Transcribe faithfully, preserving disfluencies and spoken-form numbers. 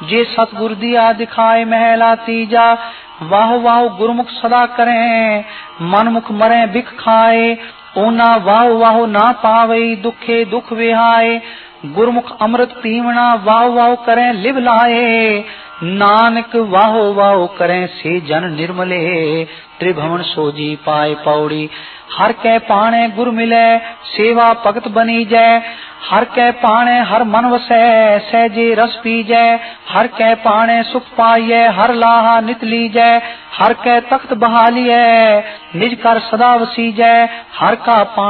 जे सतगुर दिया दिखाए महला तीजा। वाह वाह गुरमुख सदा करें मनमुख मरे बिख खाए। ओना वाह वाह ना पावे दुखे दुख विहाए। गुरमुख अमृत पीवना वाह वाह करें लिव लाए। नानक वाह वाह करें से जन निर्मले त्रिभुवन सोजी पाए पौड़ी। हर कै पाणे गुर मिले सेवा भगत बनी जय। हर कै पाणे हर मन वसै सहजे रस पीजै। हर कै पाणे सुख पाइयै हर लाहा नित लीजै। हर कै तख्त बहालियै निज कर सदा वसीजै। हर का